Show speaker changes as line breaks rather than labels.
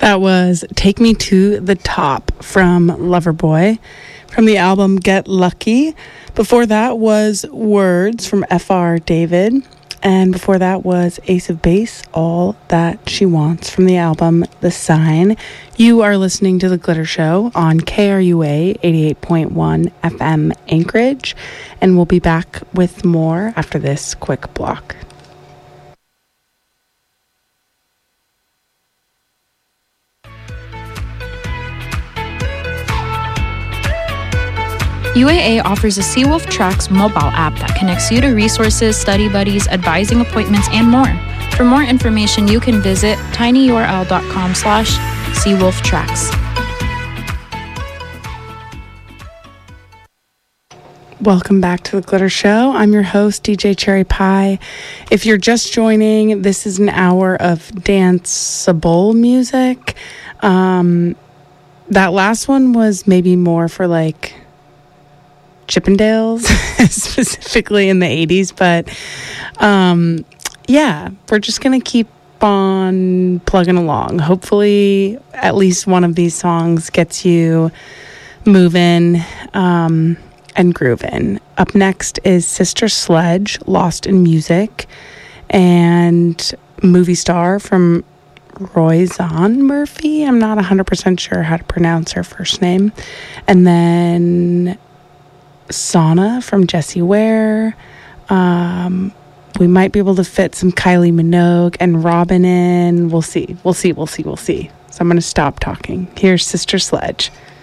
That was Take Me to the Top from Loverboy from the album Get Lucky. Before that was Words from F.R. David. And before that was Ace of Base, All That She Wants from the album The Sign. You are listening to The Glitter Show on KRUA 88.1 FM Anchorage. And we'll be back with more after this quick block.
UAA offers a Seawolf Tracks mobile app that connects you to resources, study buddies, advising appointments, and more. For more information, you can visit tinyurl.com/SeawolfTracks.
Welcome back to The Glitter Show. I'm your host, DJ Cherry Pie. If you're just joining, this is an hour of danceable music. That last one was maybe more for like Chippendales, specifically in the 80s. But yeah, we're just going to keep on plugging along. Hopefully, at least one of these songs gets you moving and grooving. Up next is Sister Sledge, Lost in Music, and Movie Star from Roisin Murphy. I'm not 100% sure how to pronounce her first name. And then Sauna from Jessie Ware. We might be able to fit some Kylie Minogue and Robin in. We'll see. So I'm going to stop talking. Here's Sister Sledge.